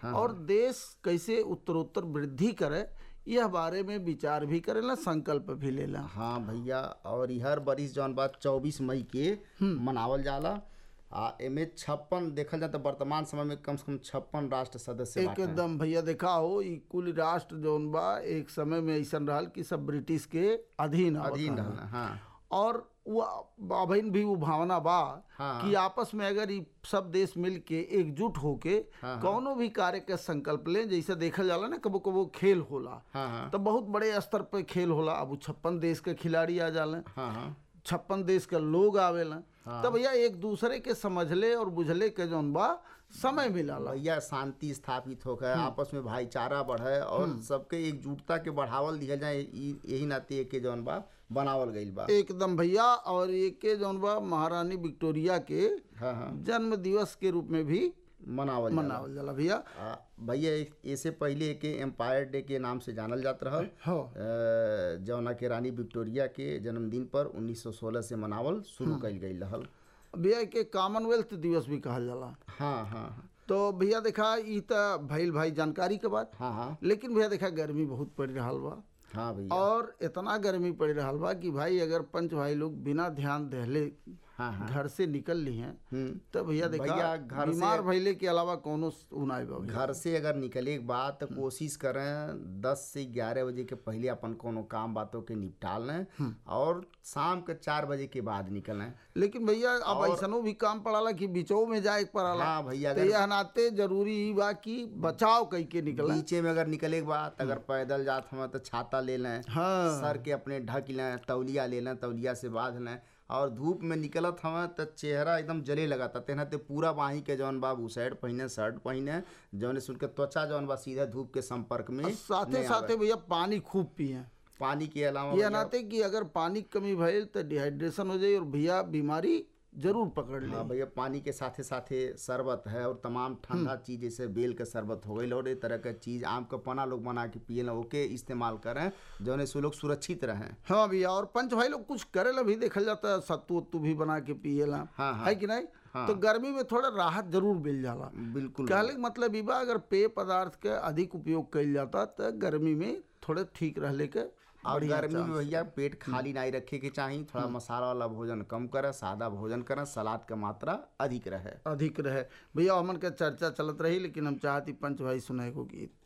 और देश कैसे उत्तरोत्तर वृद्धि करे यह बारे में विचार भी करेला, संकल्प भी लेला। हाँ भैया, और हर बरिस जौन बात 24 मई के मनावल जाला। एमे 56 देखल जाए तो वर्तमान समय में कम से कम 56 राष्ट्र सदस्य बाटे। एकदम भैया देखा हो, ई कुल राष्ट्र जौन बा एक समय में ऐसा रहल कि सब ब्रिटिश के अधीन रहल। हाँ, और वो अभिन भी वो भावना बा कि आपस में अगर ये सब देश मिल के एकजुट होके कौनो भी कार्य के संकल्प लें। जैसे देखल जाला ना, कबो कबो खेल होला तो बहुत बड़े स्तर पे खेल होला। अब 56 देश के खिलाड़ी आ जाले, 56 देश के लोग आवेला, तो भैया एक दूसरे के समझले और बुझले के जौन बा समय मिला भैया, शांति स्थापित होकर आपस में भाईचारा बढ़े और सबके एकजुटता के बढ़ावल दिया जाए, यही नाते के जौन बा बनावल गईल बा। एकदम भैया, और एक के जौन बा महारानी विक्टोरिया के जन्म दिवस के रूप में भी मनावल जाला भैया। भैया इससे पहले के एम्पायर डे के नाम से जानल जात रहल, जौना के रानी विक्टोरिया के जन्मदिन पर 1916 से मनावल शुरू कईल गई रहल। भैया के कॉमनवेल्थ दिवस भी कहल जाला। हाँ। तो भैया देखा ई त भइल भाई जानकारी के बात। लेकिन भैया देखा गर्मी बहुत पड़ रहा बा। हाँ भैया, और इतना गर्मी पड़ रहा बा कि भाई अगर पंच भाई लोग बिना ध्यान देले घर से निकल ली हैं तो भैया देखा घर बीमार भइले के अलावा कोनो उनाई बा। घर से अगर निकले के बाद तो कोशिश करें 10 से 11 बजे के पहले अपन कोनो काम बातों के निपटा लें और शाम के 4 बजे के बाद निकलें। लेकिन भैया अब ऐसनो भी काम पड़ाला कि बीचों में जाए पड़ाला। हाँ भैया, तो यह नाते जरूरी ही बा कि बचाव कई के निकले। बीचे में अगर निकले के बाद अगर पैदल जात हम तो छाता ले लें, सर के अपने ढक लें, तौलिया ले लें, तौलिया से बांध लें, और धूप में निकलत हमें तो चेहरा एकदम जले लगाता तेना ते पूरा बाही के जौन बा बुशर्ट पहने, शर्ट पहने, जौन सुन के त्वचा जौन बा सीधा धूप के संपर्क में। साथे साथे भैया पानी खूब पिए। पानी के अलावा ये नाते कि अगर पानी की कमी भइल तो डिहाइड्रेशन हो जाए और भैया बीमारी जरूर पकड़ ले। हाँ भैया, पानी के साथे साथे शरबत है और तमाम ठंडा चीज जैसे बेल के शरबत हो गई और ये तरह के चीज आम का पना लोग बना के पिए ओके इस्तेमाल करें, जौन से लोग सुरक्षित रहें। हाँ भैया, और पंच भाई लोग कुछ करेला भी देखल जाता है, सत्तू वत्तू भी बना के पिएला। है कि नहीं? तो गर्मी में थोड़ा राहत जरूर मिल जाला। बिल्कुल, कहले का मतलब बा अगर पेय पदार्थ के अधिक उपयोग कइल जाता तो गर्मी में थोड़े ठीक रहले के। और गर्मी में भैया पेट खाली नहीं रखे के चाहिए, थोड़ा मसाला वाला भोजन कम करें, सादा भोजन करें, सलाद का मात्रा अधिक रहे भैया। हमन के चर्चा चलत रही, लेकिन हम चाहती पंच भाई सुनाए को गीत।